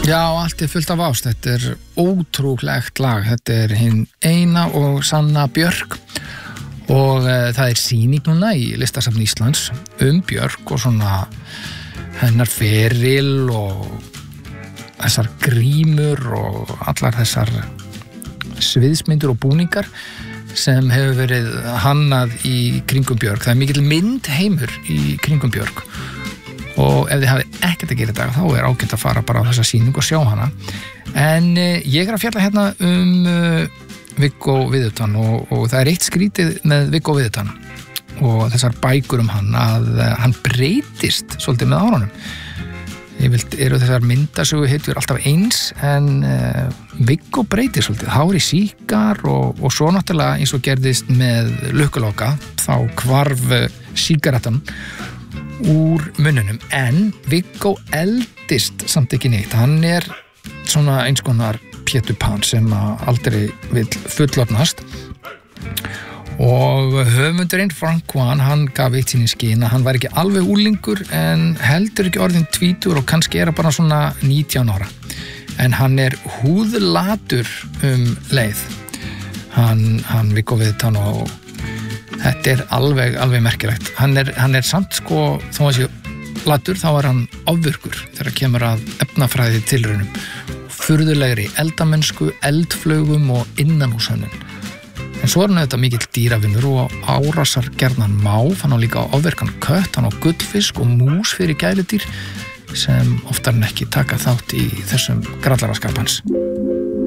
Já, allt fullt af ást, þetta ótrúlegt lag, þetta hinn eina og sanna Björk og það sýning núna í Listasafni Íslands Björk og svona hennar feril og þessar grímur og allar þessar sviðsmyndur og búningar sem hefur verið hannað í kringum Björk. Það mikill myndheimur í kringum Björk og ef þið hafið ekkert að gera í dag þá ágætt að fara bara á þessa sýningu og sjá hana. En ég að fjalla hérna Viggo Viðutan og það eitt skrítið með Viggo Viðutan og þessar bækur hann að hann breytist svolítið með árunum. Yfirleitt eru þessar myndasögu hittur alltaf eins en Viggo breytist svolítið, hári síkar og svo náttúrulega eins og gerðist með Lukkuláka þá hvarf sígarettan úr munnunum en Viggo eldist samt ekki neitt, hann svona eins konar Pétur Pan sem aldrei vill fullorðnast og höfundurinn Frank One, hann gaf eitt sín í skyn að hann var ekki alveg úlingur en heldur ekki orðinn tvítur og kannski bara svona 19 ára en hann húðlatur leið hann Viggo Viðutan og þetta alveg merkilegt hann samt sko þó að sé latur þá hann ofvirkur þegar kemur að efnafræði tilraunum furðulegri eldamennsku, eldflaugum og innanhúshönnun. En svo hann þetta mikill dýravinnur og árásar gjarnan máf, hann á líka ofvirkan kött, hann á gullfisk og mús fyrir gæludýr sem oftar en ekki taka þátt í þessum grallaraskap hans.